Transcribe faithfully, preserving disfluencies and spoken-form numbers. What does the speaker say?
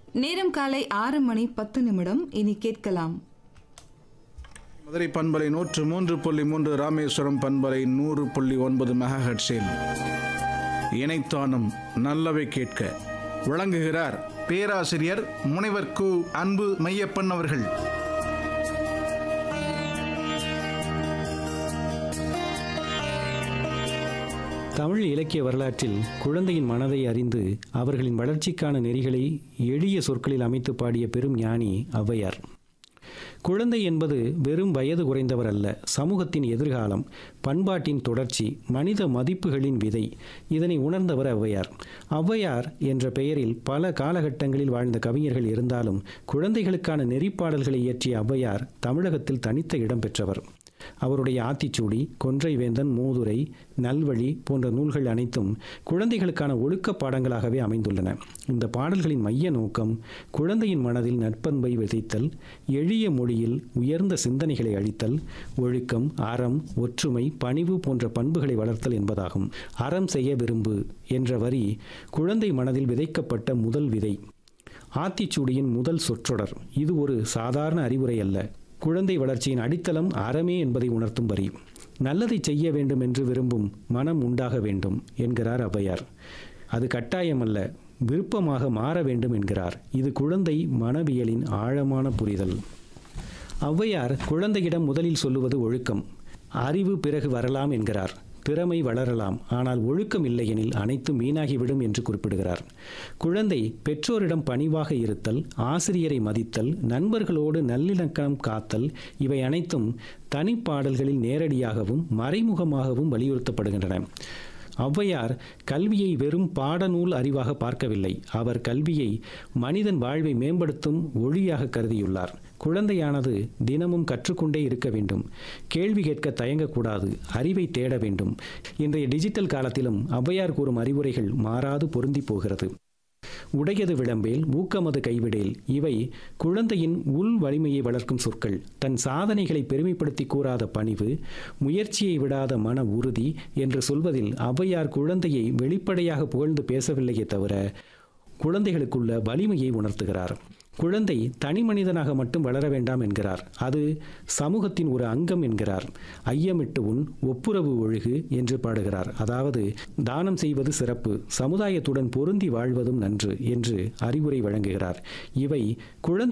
நேரம் காலை ஆறு மணி பத்து நிமிடம். இனி கேட்கலாம் மதுரை பண்பலை நூற்று மூன்று புள்ளி மூன்று, ராமேஸ்வரம் பண்பலை நூறு புள்ளி ஒன்பது மெகாஹெர்ட்ஸில் இணைத்தானும் நல்லவை கேட்க வழங்குகிறார் பேராசிரியர் முனைவர் கு அன்பு மையப்பன் அவர்கள். தமிழ் இலக்கிய வரலாற்றில் குழந்தையின் மனதை அறிந்து அவர்களின் வளர்ச்சிக்கான நெறிகளை எளிய சொற்களில் அமைத்து பாடிய பெரும் ஞானி ஔவையார். குழந்தை என்பது வெறும் வயது குறைந்தவர் அல்ல, சமூகத்தின் எதிர்காலம், பண்பாட்டின் தொடர்ச்சி, மனித மதிப்புகளின் விதை. இதனை உணர்ந்தவர் ஔவையார். ஔவையார் என்ற பெயரில் பல காலகட்டங்களில் வாழ்ந்த கவிஞர்கள் இருந்தாலும் குழந்தைகளுக்கான நெறிப்பாடல்களை இயற்றிய ஔவையார் தமிழகத்தில் தனித்த இடம் பெற்றவர். அவருடைய ஆத்திச்சூடி, கொன்றை வேந்தன், மூதுரை, நல்வழி போன்ற நூல்கள் அனைத்தும் குழந்தைகளுக்கான ஒழுக்க பாடங்களாகவே அமைந்துள்ளன. இந்த பாடல்களின் மைய நோக்கம் குழந்தையின் மனதில் நற்பண்பை விதைத்தல், எளிய மொழியில் உயர்ந்த சிந்தனைகளை அளித்தல், ஒழுக்கம், அறம், ஒற்றுமை, பணிவு போன்ற பண்புகளை வளர்த்தல் என்பதாகும். அறம் செய்ய விரும்பு என்ற வரி குழந்தை மனதில் விதைக்கப்பட்ட முதல் விதை. ஆத்திச்சூடியின் முதல் சொற்றொடர். இது ஒரு சாதாரண அறிவுரை அல்ல, குழந்தை வளர்ச்சியின் அடித்தளம் அறமே என்பதை உணர்த்தும் வரி. நல்லதை செய்ய வேண்டும் என்று விரும்பும் மனம் உண்டாக வேண்டும் என்கிறார் ஔவையார். அது கட்டாயமல்ல, விருப்பமாக மாற வேண்டும் என்கிறார். இது குழந்தை மனவியலின் ஆழமான புரிதல். ஔவையார் குழந்தையிடம் முதலில் சொல்லுவது ஒழுக்கம். அறிவு பிறகு வரலாம் என்கிறார். திறமை வளரலாம், ஆனால் ஒழுக்கம் இல்லையெனில் அனைத்தும் வீணாகிவிடும் என்று குறிப்பிடுகிறார். குழந்தை பெற்றோரிடம் பணிவாக இருத்தல், ஆசிரியரை மதித்தல், நண்பர்களோடு நல்லிணக்கம் காத்தல், இவை அனைத்தும் தனிப்பாடல்களில் நேரடியாகவும் மறைமுகமாகவும் வலியுறுத்தப்படுகின்றன. ஔவையார் கல்வியை வெறும் பாடநூல் அறிவாக பார்க்கவில்லை. அவர் கல்வியை மனிதன் வாழ்வை மேம்படுத்தும் ஒளியாக கருதியுள்ளார். குழந்தையானது தினமும் கற்றுக்கொண்டே இருக்க வேண்டும், கேள்வி கேட்க தயங்கக்கூடாது, அறிவை தேட வேண்டும். இன்றைய டிஜிட்டல் காலத்திலும் ஔவையார் கூறும் அறிவுரைகள் மாறாது பொருந்தி போகிறது. உடையது விளம்பேல், ஊக்கமது கைவிடேல், இவை குழந்தையின் உள் வலிமையை வளர்க்கும் சொற்கள். தன் சாதனைகளை பெருமைப்படுத்தி கூறாத பணிவு, முயற்சியை விடாத மன உறுதி என்று சொல்வதில் ஔவையார் குழந்தையை வெளிப்படையாக புகழ்ந்து பேசவில்லையே தவிர குழந்தைகளுக்குள்ள வலிமையை உணர்த்துகிறார். குழந்தை தனி மனிதனாக மட்டும் வளர வேண்டாம் என்கிறார், அது சமூகத்தின் ஒரு அங்கம் என்கிறார். ஐயமிட்டு உன், ஒப்புரவு ஒழுகு என்று பாடுகிறார். அதாவது தானம் செய்வது சிறப்பு, சமுதாயத்துடன் பொருந்தி வாழ்வதும் நன்று என்று அறிவுரை வழங்குகிறார். இவை குழந்தை